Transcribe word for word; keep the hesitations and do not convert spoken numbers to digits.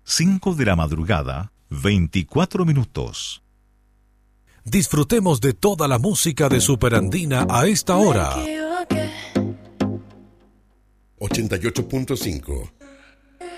cinco de la madrugada, veinticuatro minutos. Disfrutemos de toda la música de Superandina a esta hora. ochenta y ocho punto cinco